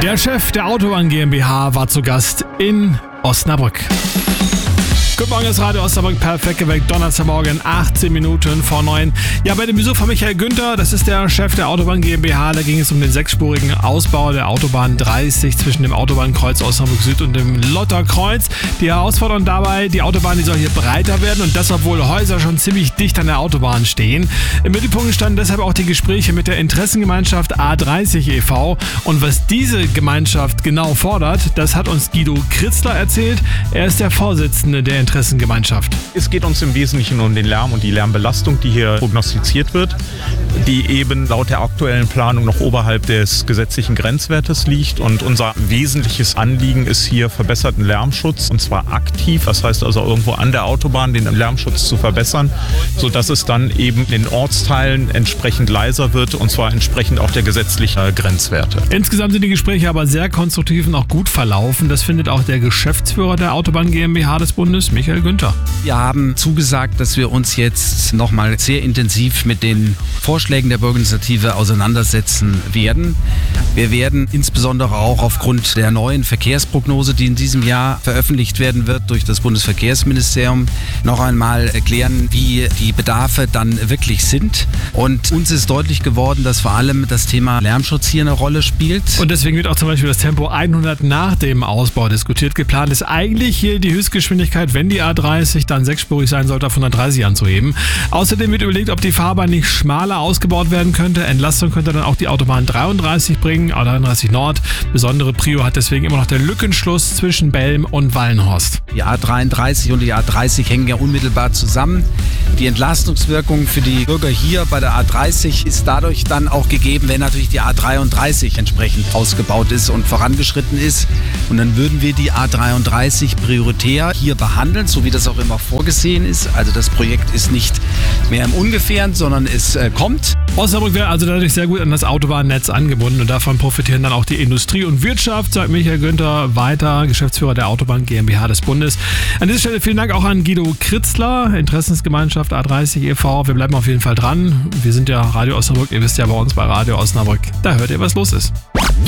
Der Chef der Autobahn GmbH war zu Gast in Osnabrück. Guten Morgen, das Radio Osnabrück, perfekt geweckt, Donnerstagmorgen, 18 Minuten vor 9. Ja, bei dem Besuch von Michael Günther, das ist der Chef der Autobahn GmbH, da ging es um den 6-spurigen Ausbau der Autobahn 30 zwischen dem Autobahnkreuz Osnabrück Süd und dem Lotterkreuz. Die Herausforderung dabei, die Autobahn, die soll hier breiter werden und das, obwohl Häuser schon ziemlich dicht an der Autobahn stehen. Im Mittelpunkt standen deshalb auch die Gespräche mit der Interessengemeinschaft A30 e.V. Und was diese Gemeinschaft genau fordert, das hat uns Guido Kritzler erzählt. Er ist der Vorsitzende der Interessengemeinschaft. Es geht uns im Wesentlichen um den Lärm und die Lärmbelastung, die hier prognostiziert wird, die eben laut der aktuellen Planung noch oberhalb des gesetzlichen Grenzwertes liegt. Und unser wesentliches Anliegen ist hier verbesserten Lärmschutz, und zwar aktiv, das heißt also irgendwo an der Autobahn den Lärmschutz zu verbessern, sodass es dann eben in Ortsteilen entsprechend leiser wird, und zwar entsprechend auch der gesetzlichen Grenzwerte. Insgesamt sind die Gespräche aber sehr konstruktiv und auch gut verlaufen. Das findet auch der Geschäftsführer der Autobahn GmbH des Bundes, Michael Günther. Wir haben zugesagt, dass wir uns jetzt nochmal sehr intensiv mit den Vorschlägen der Bürgerinitiative auseinandersetzen werden. Wir werden insbesondere auch aufgrund der neuen Verkehrsprognose, die in diesem Jahr veröffentlicht werden wird durch das Bundesverkehrsministerium, noch einmal erklären, wie die Bedarfe dann wirklich sind. Und uns ist deutlich geworden, dass vor allem das Thema Lärmschutz hier eine Rolle spielt. Und deswegen wird auch zum Beispiel das Tempo 100 nach dem Ausbau diskutiert. Geplant ist eigentlich hier die Höchstgeschwindigkeit, wenn die A30 dann 6-spurig sein sollte, auf 130 anzuheben. Außerdem wird überlegt, ob die Fahrbahn nicht schmaler ausgebaut werden könnte. Entlastung könnte dann auch die Autobahn 33 bringen, A33 Nord. Besondere Prio hat deswegen immer noch der Lückenschluss zwischen Belm und Wallenhorst. Die A33 und die A30 hängen ja unmittelbar zusammen. Die Entlastungswirkung für die Bürger hier bei der A30 ist dadurch dann auch gegeben, wenn natürlich die A33 entsprechend ausgebaut ist und vorangeschritten ist. Und dann würden wir die A33 prioritär hier behandeln, so wie das auch immer vorgesehen ist. Also das Projekt ist nicht mehr im Ungefähren, sondern es kommt. Osnabrück wäre also dadurch sehr gut an das Autobahnnetz angebunden und davon profitieren dann auch die Industrie und Wirtschaft, sagt Michael Günther weiter, Geschäftsführer der Autobahn GmbH des Bundes. An dieser Stelle vielen Dank auch an Guido Kritzler, Interessensgemeinschaft A30 e.V. Wir bleiben auf jeden Fall dran. Wir sind ja Radio Osnabrück, ihr wisst ja bei uns bei Radio Osnabrück, da hört ihr, was los ist.